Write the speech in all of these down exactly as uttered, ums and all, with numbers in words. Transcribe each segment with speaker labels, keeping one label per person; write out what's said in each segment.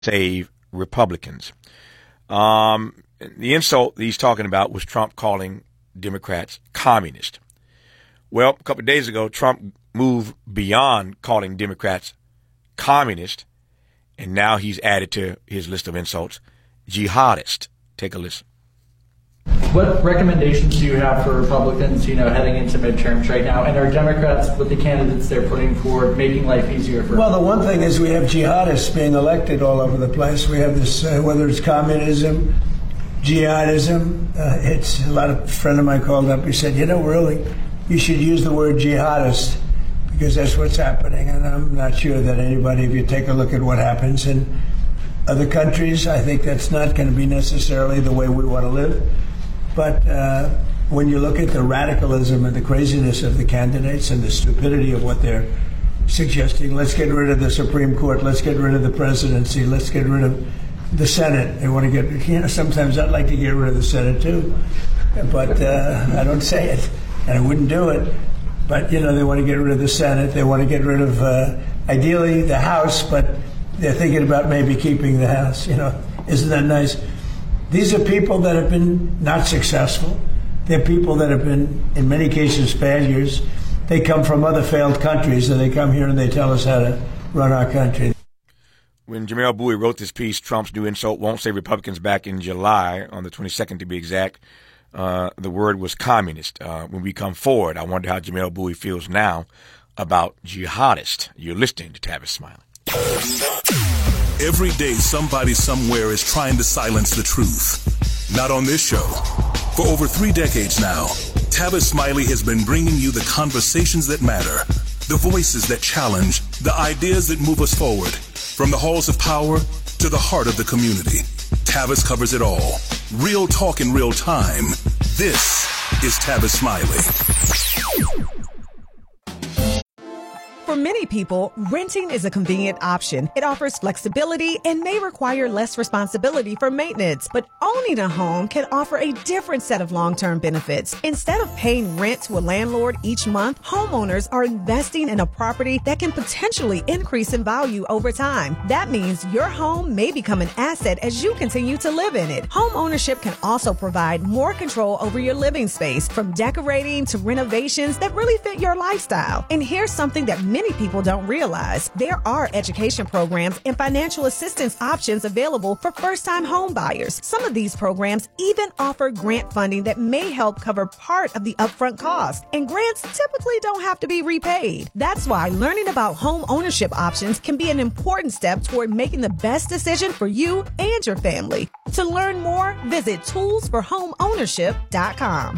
Speaker 1: save Republicans. Um, the insult he's talking about was Trump calling Democrats communist. Well, a couple of days ago, Trump moved beyond calling Democrats communist, and now he's added to his list of insults, jihadist. Take a listen.
Speaker 2: What recommendations do you have for Republicans, you know, heading into midterms right now? And are Democrats, with the candidates they're putting forward, making life easier for
Speaker 3: Well, the one thing is we have jihadists being elected all over the place. We have this, uh, whether it's communism, jihadism. Uh, it's a lot of, a friend of mine called up. He said, you know, really, you should use the word jihadist because that's what's happening. And I'm not sure that anybody, if you take a look at what happens in other countries, I think that's not going to be necessarily the way we want to live. But uh, when you look at the radicalism and the craziness of the candidates and the stupidity of what they're suggesting, let's get rid of the Supreme Court, let's get rid of the presidency, let's get rid of the Senate. They want to get, you know, sometimes I'd like to get rid of the Senate too, but uh, I don't say it, and I wouldn't do it. But, you know, they want to get rid of the Senate, they want to get rid of, uh, ideally, the House, but they're thinking about maybe keeping the House, you know. Isn't that nice? These are people that have been not successful. They're people that have been, in many cases, failures. They come from other failed countries, and they come here and they tell us how to run our country.
Speaker 1: When Jamelle Bouie wrote this piece, Trump's new insult won't save Republicans, back in July, on the twenty-second to be exact, uh, the word was communist. Uh, when we come forward, I wonder how Jamelle Bouie feels now about jihadist. You're listening to Tavis Smiley.
Speaker 4: Every day, somebody somewhere is trying to silence the truth. Not on this show. For over three decades now, Tavis Smiley has been bringing you the conversations that matter, the voices that challenge, the ideas that move us forward. From the halls of power to the heart of the community, Tavis covers it all. Real talk in real time. This is Tavis Smiley.
Speaker 5: For many people, renting is a convenient option. It offers flexibility and may require less responsibility for maintenance. But owning a home can offer a different set of long-term benefits. Instead of paying rent to a landlord each month, homeowners are investing in a property that can potentially increase in value over time. That means your home may become an asset as you continue to live in it. Home ownership can also provide more control over your living space, from decorating to renovations that really fit your lifestyle. And here's something that many Many people don't realize. There are education programs and financial assistance options available for first-time home buyers. Some of these programs even offer grant funding that may help cover part of the upfront cost. And grants typically don't have to be repaid. That's why learning about home ownership options can be an important step toward making the best decision for you and your family. To learn more, visit tools for home ownership dot com.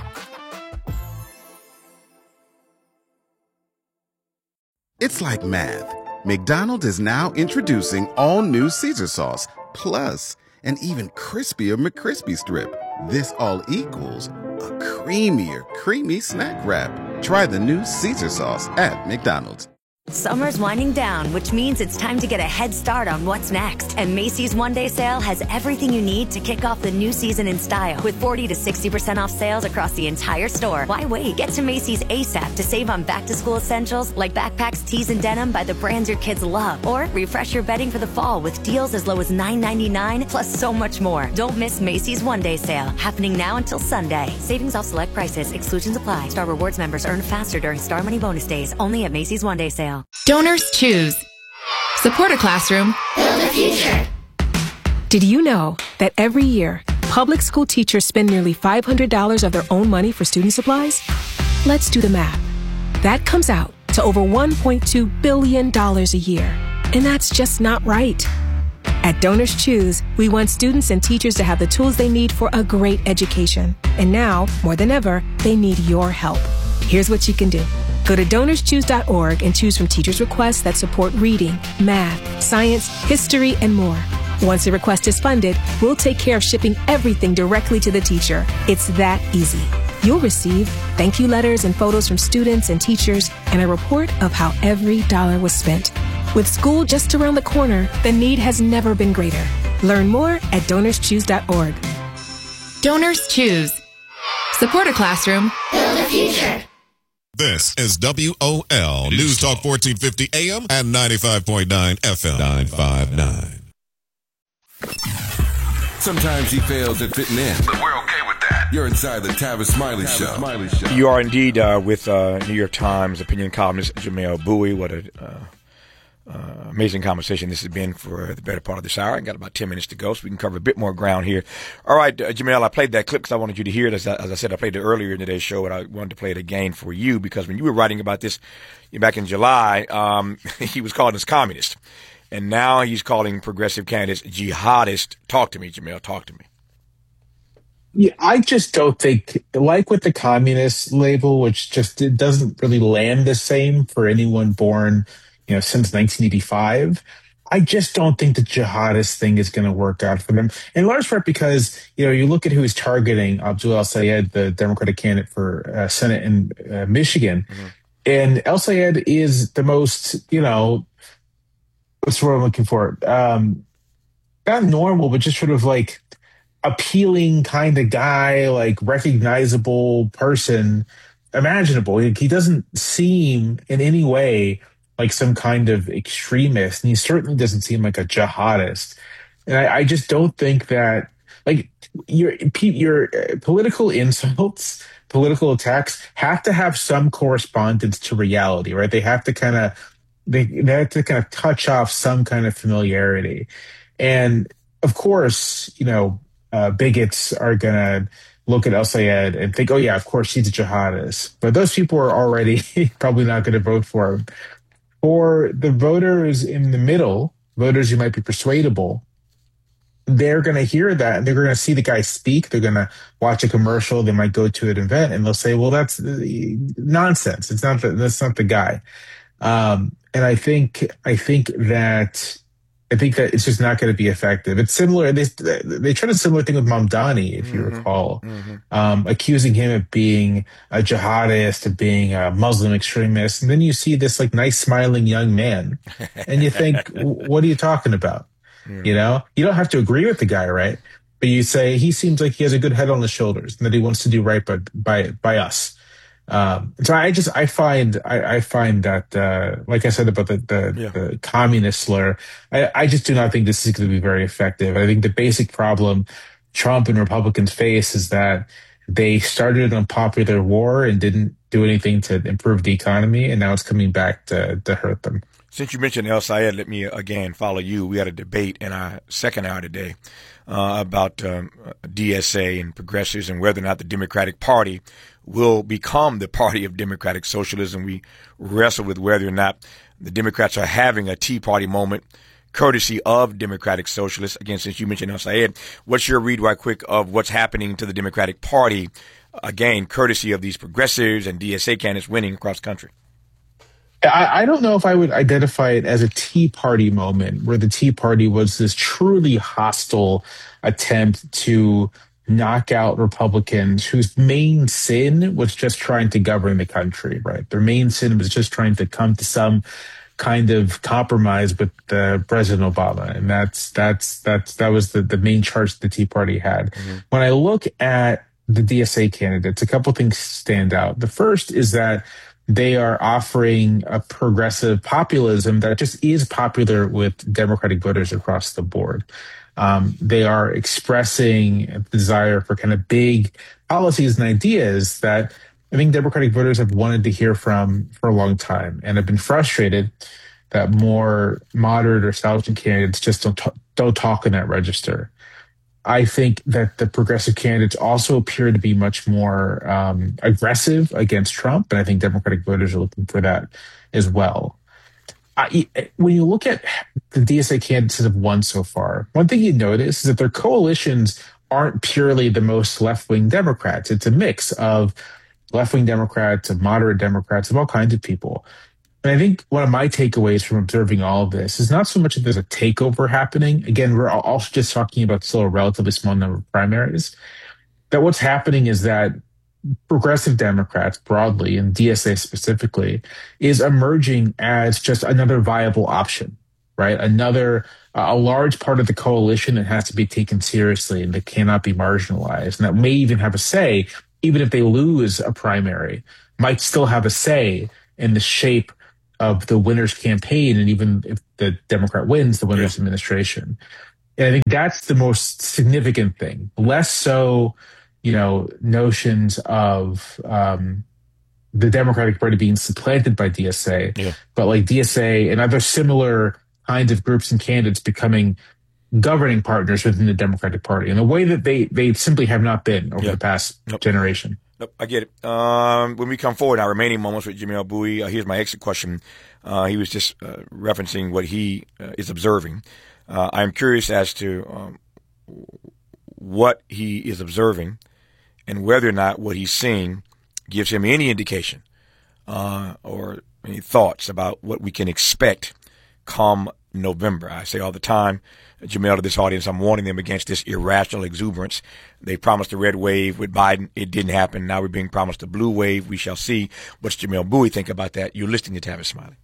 Speaker 6: It's like math. McDonald's is now introducing all new Caesar sauce, plus an even crispier McCrispy strip. This all equals a creamier, creamy snack wrap. Try the new Caesar sauce at McDonald's.
Speaker 7: Summer's winding down, which means it's time to get a head start on what's next. And Macy's One Day Sale has everything you need to kick off the new season in style. With forty to sixty percent off sales across the entire store. Why wait? Get to Macy's ASAP to save on back-to-school essentials like backpacks, tees, and denim by the brands your kids love. Or refresh your bedding for the fall with deals as low as nine ninety-nine, plus so much more. Don't miss Macy's One Day Sale, happening now until Sunday. Savings off select prices. Exclusions apply. Star Rewards members earn faster during Star Money bonus days. Only at Macy's One Day Sale.
Speaker 8: Donors choose. Support a classroom.
Speaker 9: Build a future.
Speaker 10: Did you know that every year, public school teachers spend nearly five hundred dollars of their own money for student supplies? Let's do the math. That comes out to over one point two billion dollars a year. And that's just not right. At Donors Choose, we want students and teachers to have the tools they need for a great education. And now, more than ever, they need your help. Here's what you can do. Go to donors choose dot org and choose from teachers' requests that support reading, math, science, history, and more. Once the request is funded, we'll take care of shipping everything directly to the teacher. It's that easy. You'll receive thank you letters and photos from students and teachers and a report of how every dollar was spent. With school just around the corner, the need has never been greater. Learn more at donors choose dot org.
Speaker 8: Donors Choose. Support a classroom.
Speaker 9: Build a future.
Speaker 11: This is W O L News Talk fourteen fifty A M and ninety-five point nine F M. nine five nine.
Speaker 12: Sometimes he fails at fitting in, but we're okay with that. You're inside the Tavis Smiley Show. Smiley Show.
Speaker 1: You are indeed uh, with uh, New York Times opinion columnist Jamelle Bouie. What a uh, uh, amazing conversation this has been for the better part of this hour. I got about ten minutes to go, so we can cover a bit more ground here. All right, uh, Jamelle, I played that clip because I wanted you to hear it. As I, as I said, I played it earlier in today's show, and I wanted to play it again for you because when you were writing about this back in July, um, he was calling us communists. And now he's calling progressive candidates jihadists. Talk to me, Jamelle. Talk to me.
Speaker 13: Yeah, I just don't think, like with the communist label, which just it doesn't really land the same for anyone born, you know, since nineteen eighty-five. I just don't think the jihadist thing is going to work out for them. In large part because, you know, you look at who he's targeting, Abdul El-Sayed, the Democratic candidate for uh, Senate in uh, Michigan. Mm-hmm. And El-Sayed is the most, you know, what's the word I'm looking for? Um, not normal, but just sort of like appealing kind of guy, like recognizable person imaginable. He doesn't seem in any way like some kind of extremist, and he certainly doesn't seem like a jihadist. And I, I just don't think that, like, your your political insults, political attacks have to have some correspondence to reality, right? They have to kind of They, they have to kind of touch off some kind of familiarity. And of course, you know, uh, bigots are going to look at El-Sayed and think, oh, yeah, of course, he's a jihadist. But those people are already probably not going to vote for him. For the voters in the middle, voters who might be persuadable, they're going to hear that and they're going to see the guy speak. They're going to watch a commercial. They might go to an event and they'll say, well, that's nonsense. It's not the, that's not the guy. Um, and I think, I think that, I think that it's just not going to be effective. It's similar. They, they tried a similar thing with Mamdani, if you mm-hmm. recall, mm-hmm. um, accusing him of being a jihadist, of being a Muslim extremist. And then you see this like nice smiling young man and you think, what are you talking about? Mm-hmm. You know, you don't have to agree with the guy, right? But you say, he seems like he has a good head on his shoulders and that he wants to do right by, by, by us. Um, so I just, I find, I, I find that, uh, like I said about the, the, yeah. the communist slur, I, I just do not think this is going to be very effective. I think the basic problem Trump and Republicans face is that they started an unpopular war and didn't do anything to improve the economy. And now it's coming back to, to hurt them.
Speaker 1: Since you mentioned El-Sayed, let me again follow you. We had a debate in our second hour today, uh, about, um, D S A and progressives and whether or not the Democratic Party will become the party of democratic socialism. We wrestle with whether or not the Democrats are having a Tea Party moment, courtesy of democratic socialists. Again, since you mentioned El-Sayed, what's your read right quick of what's happening to the Democratic Party, again, courtesy of these progressives and D S A candidates winning across the country?
Speaker 13: I, I don't know if I would identify it as a Tea Party moment where the Tea Party was this truly hostile attempt to knock out Republicans whose main sin was just trying to govern the country, right? Their main sin was just trying to come to some kind of compromise with uh, President Obama. And that's, that's, that's, that was the, the main charge the Tea Party had. Mm-hmm. When I look at the D S A candidates, a couple things stand out. The first is that they are offering a progressive populism that just is popular with Democratic voters across the board. Um, they are expressing a desire for kind of big policies and ideas that I think Democratic voters have wanted to hear from for a long time and have been frustrated that more moderate or establishment candidates just don't t- don't talk in that register. I think that the progressive candidates also appear to be much more um, aggressive against Trump, and I think Democratic voters are looking for that as well. I, when you look at the D S A candidates that have won so far, one thing you notice is that their coalitions aren't purely the most left-wing Democrats. It's a mix of left-wing Democrats, of moderate Democrats, of all kinds of people. And I think one of my takeaways from observing all of this is not so much that there's a takeover happening. Again, we're also just talking about still a relatively small number of primaries. That what's happening is that progressive Democrats broadly, and D S A specifically, is emerging as just another viable option, right? Another, uh, a large part of the coalition that has to be taken seriously and that cannot be marginalized, and that may even have a say, even if they lose a primary, might still have a say in the shape of the winner's campaign, and even if the Democrat wins, the winner's yeah. administration. And I think that's the most significant thing. Less so, you know, notions of um, the Democratic Party being supplanted by D S A,
Speaker 1: yeah.
Speaker 13: but like D S A and other similar kinds of groups and candidates becoming governing partners within the Democratic Party in a way that they, they simply have not been over
Speaker 1: yeah.
Speaker 13: the past
Speaker 1: nope.
Speaker 13: generation.
Speaker 1: Nope, I get it. Um, when we come forward, our remaining moments with Jamelle Bouie, uh, here's my exit question. Uh, he was just uh, referencing what he uh, is observing. Uh, I'm curious as to um, what he is observing and whether or not what he's seeing gives him any indication uh, or any thoughts about what we can expect come November. I say all the time, Jamelle, to this audience, I'm warning them against this irrational exuberance. They promised a red wave with Biden. It didn't happen. Now we're being promised a blue wave. We shall see. What's Jamelle Bouie think about that? You're listening to Tavis Smiley.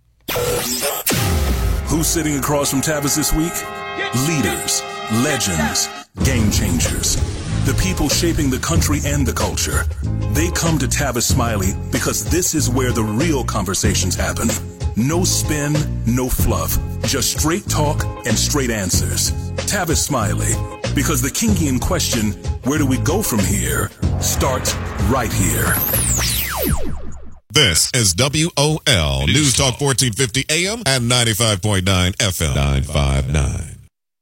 Speaker 4: Who's sitting across from Tavis this week? Leaders, legends, game changers. The people shaping the country and the culture. They come to Tavis Smiley because this is where the real conversations happen. No spin, no fluff. Just straight talk and straight answers. Tavis Smiley. Because the Kingian question, where do we go from here, starts right here.
Speaker 11: This is W O L News Talk fourteen fifty A M and ninety-five point nine F M. nine five nine.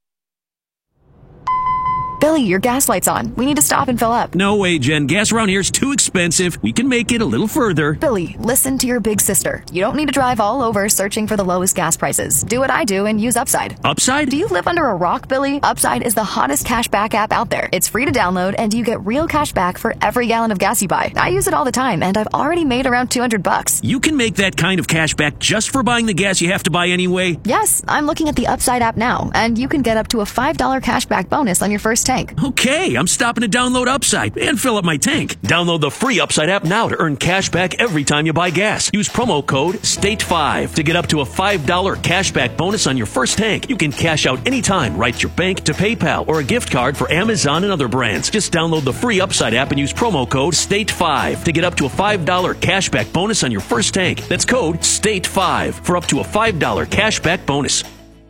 Speaker 14: Billy, your gas light's on. We need to stop and fill up.
Speaker 15: No way, Jen. Gas around here is too expensive. We can make it a little further.
Speaker 14: Billy, listen to your big sister. You don't need to drive all over searching for the lowest gas prices. Do what I do and use Upside.
Speaker 15: Upside?
Speaker 14: Do you live under a rock, Billy? Upside is the hottest cash back app out there. It's free to download, and you get real cash back for every gallon of gas you buy. I use it all the time, and I've already made around two hundred bucks.
Speaker 15: You can make that kind of cash back just for buying the gas you have to buy anyway?
Speaker 14: Yes, I'm looking at the Upside app now, and you can get up to a five dollars cash back bonus on your first tank.
Speaker 15: Okay, I'm stopping to download Upside and fill up my tank. Download the free Upside app now to earn cash back every time you buy gas. Use promo code state five to get up to a five dollars cash back bonus on your first tank. You can cash out anytime right to your bank, to PayPal, or a gift card for Amazon and other brands. Just download the free Upside app and use promo code state five to get up to a five dollars cash back bonus on your first tank. That's code state five for up to a five dollars cash back bonus.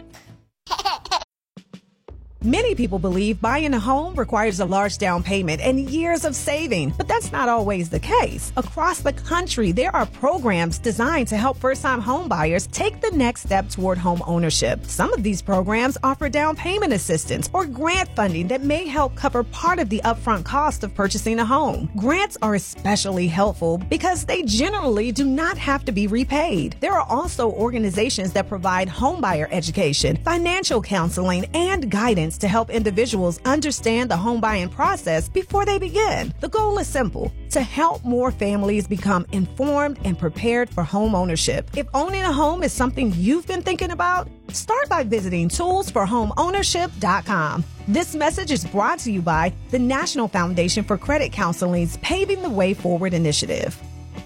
Speaker 5: Many people believe buying a home requires a large down payment and years of saving, but that's not always the case. Across the country, there are programs designed to help first-time home buyers take the next step toward home ownership. Some of these programs offer down payment assistance or grant funding that may help cover part of the upfront cost of purchasing a home. Grants are especially helpful because they generally do not have to be repaid. There are also organizations that provide homebuyer education, financial counseling, and guidance to help individuals understand the home buying process before they begin. The goal is simple: to help more families become informed and prepared for home ownership. If owning a home is something you've been thinking about, start by visiting tools for home ownership dot com. This message is brought to you by the National Foundation for Credit Counseling's Paving the Way Forward initiative.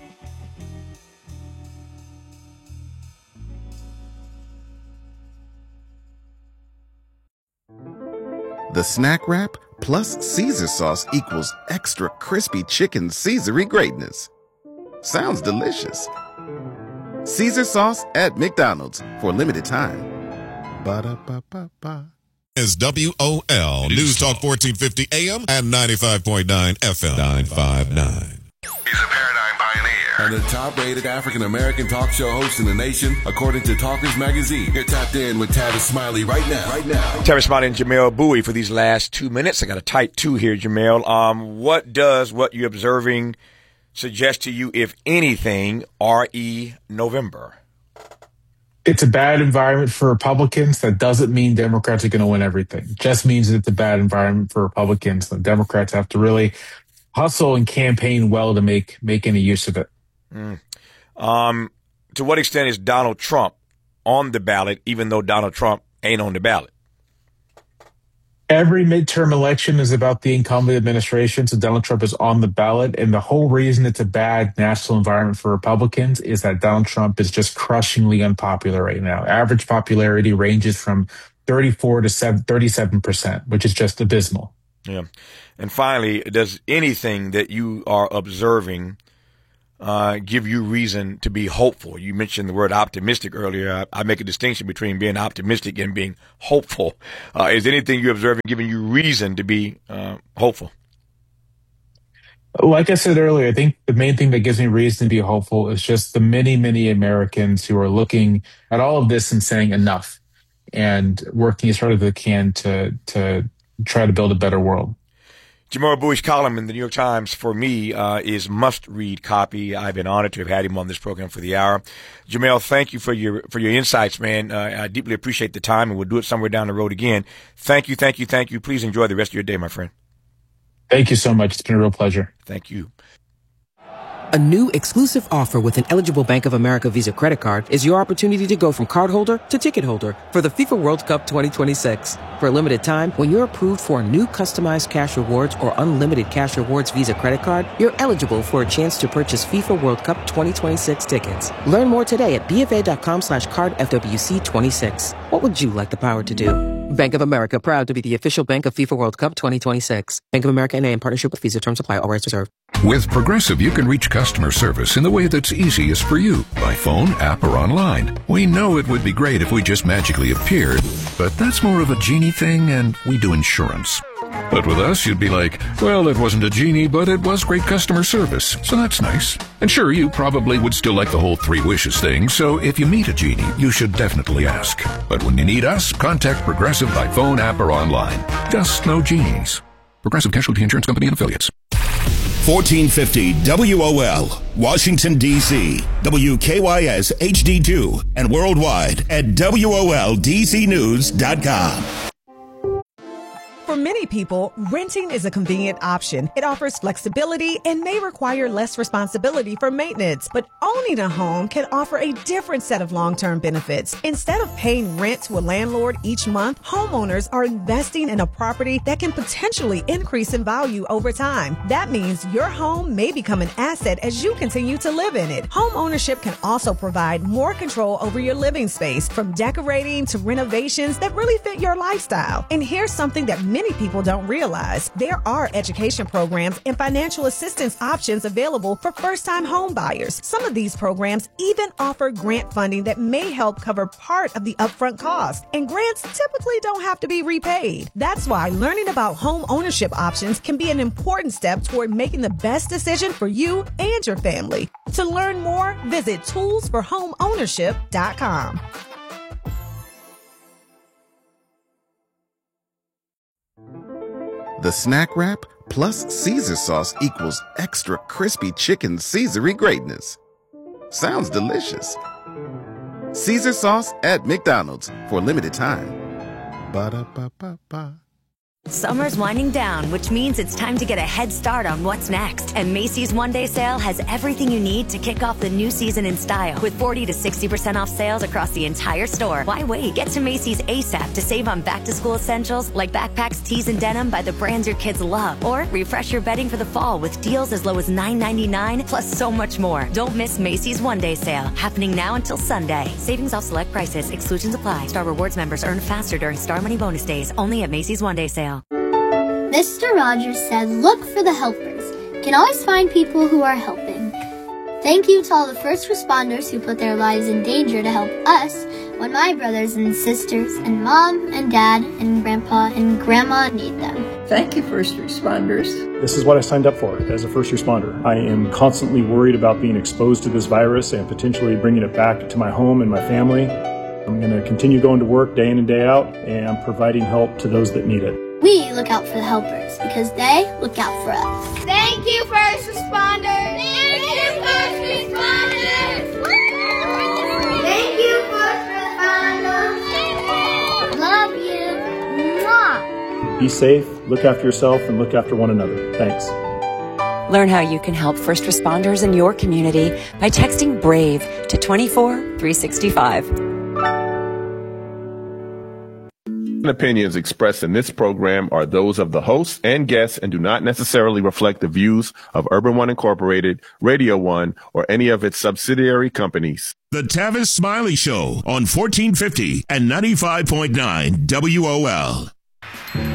Speaker 6: The Snack Wrap plus Caesar sauce equals extra crispy chicken Caesar-y greatness. Sounds delicious. Caesar sauce at McDonald's for a limited time. Ba-da-ba-ba-ba.
Speaker 11: Is W O L News Talk fourteen fifty A M and ninety-five point nine F M. nine five nine.
Speaker 12: He's a paradigm pioneer and the top-rated African-American talk show host in the nation, according to Talkers Magazine. You're tapped in with Tavis Smiley right now. Right now.
Speaker 1: Tavis Smiley and Jamelle Bouie for these last two minutes. I got a tight two here, Jamelle. Um, what does what you're observing suggest to you, if anything, R E November?
Speaker 13: It's a bad environment for Republicans. That doesn't mean Democrats are going to win everything. It just means that it's a bad environment for Republicans. The Democrats have to really hustle and campaign well to make make any use of it.
Speaker 1: Mm. Um, to what extent is Donald Trump on the ballot, even though Donald Trump ain't on the ballot?
Speaker 13: Every midterm election is about the incumbent administration, so Donald Trump is on the ballot. And the whole reason it's a bad national environment for Republicans is that Donald Trump is just crushingly unpopular right now. Average popularity ranges from thirty-four to thirty-seven percent, which is just abysmal.
Speaker 1: Yeah. And finally, does anything that you are observing uh, give you reason to be hopeful? You mentioned the word optimistic earlier. I, I make a distinction between being optimistic and being hopeful. Uh, is anything you observe giving you reason to be uh, hopeful?
Speaker 13: Like I said earlier, I think the main thing that gives me reason to be hopeful is just the many, many Americans who are looking at all of this and saying enough and working as hard as they can to to try to build a better world.
Speaker 1: Jamar Bowie's column in the New York Times, for me, uh, is must-read copy. I've been honored to have had him on this program for the hour. Jamel, thank you for your for your insights, man. Uh, I deeply appreciate the time, and we'll do it somewhere down the road again. Thank you, thank you, thank you. Please enjoy the rest of your day, my friend.
Speaker 13: Thank you so much. It's been a real pleasure.
Speaker 1: Thank you.
Speaker 16: A new exclusive offer with an eligible Bank of America Visa credit card is your opportunity to go from cardholder to ticket holder for the FIFA World Cup twenty twenty-six. For a limited time, when you're approved for a new customized cash rewards or unlimited cash rewards Visa credit card, you're eligible for a chance to purchase FIFA World Cup twenty twenty-six tickets. Learn more today at bfa.com slash card FWC twenty-six. What would you like the power to do? Bank of America, proud to be the official bank of FIFA World Cup twenty twenty-six. Bank of America N A in partnership with Visa. Terms apply. All rights reserved.
Speaker 17: With Progressive, you can reach customer service in the way that's easiest for you, by phone, app, or online. We know it would be great if we just magically appeared, but that's more of a genie thing, and we do insurance. But with us, you'd be like, well, it wasn't a genie, but it was great customer service, so that's nice. And sure, you probably would still like the whole three wishes thing, so if you meet a genie, you should definitely ask. But when you need us, contact Progressive by phone, app, or online. Just no genies. Progressive Casualty Insurance Company and Affiliates.
Speaker 18: fourteen fifty W O L, Washington, D C, W K Y S H D two, and worldwide at W O L D C news dot com.
Speaker 5: For many people, renting is a convenient option. It offers flexibility and may require less responsibility for maintenance. But owning a home can offer a different set of long-term benefits. Instead of paying rent to a landlord each month, homeowners are investing in a property that can potentially increase in value over time. That means your home may become an asset as you continue to live in it. Home ownership can also provide more control over your living space, from decorating to renovations that really fit your lifestyle. And here's something that many Many people don't realize. There are education programs and financial assistance options available for first-time home buyers. Some of these programs even offer grant funding that may help cover part of the upfront cost. And grants typically don't have to be repaid. That's why learning about home ownership options can be an important step toward making the best decision for you and your family. To learn more, visit tools for home ownership dot com.
Speaker 6: The Snack Wrap plus Caesar sauce equals extra crispy chicken Caesar-y greatness. Sounds delicious. Caesar sauce at McDonald's for a limited time. Ba-da-ba-ba-ba.
Speaker 7: Summer's winding down, which means it's time to get a head start on what's next. And Macy's One Day Sale has everything you need to kick off the new season in style. With forty to sixty percent off sales across the entire store. Why wait? Get to Macy's ASAP to save on back-to-school essentials like backpacks, tees, and denim by the brands your kids love. Or refresh your bedding for the fall with deals as low as nine ninety-nine, plus so much more. Don't miss Macy's One Day Sale, happening now until Sunday. Savings off select prices. Exclusions apply. Star Rewards members earn faster during Star Money bonus days. Only at Macy's One Day Sale.
Speaker 19: Mister Rogers said, look for the helpers. You can always find people who are helping. Thank you to all the first responders who put their lives in danger to help us when my brothers and sisters and mom and dad and grandpa and grandma need them.
Speaker 20: Thank you, first responders.
Speaker 21: This is what I signed up for as a first responder. I am constantly worried about being exposed to this virus and potentially bringing it back to my home and my family. I'm going to continue going to work day in and day out and providing help to those that need it.
Speaker 19: We look out for the helpers because they look out for us.
Speaker 9: Thank you, first responders. Thank you, first responders. Thank you, first responders.
Speaker 19: Love you. Mwah.
Speaker 21: Be safe, look after yourself, and look after one another. Thanks.
Speaker 22: Learn how you can help first responders in your community by texting BRAVE to twenty-four three sixty-five.
Speaker 23: Opinions expressed in this program are those of the hosts and guests and do not necessarily reflect the views of Urban One Incorporated, Radio One, or any of its subsidiary companies.
Speaker 18: The Tavis Smiley Show on fourteen fifty and ninety-five point nine W O L.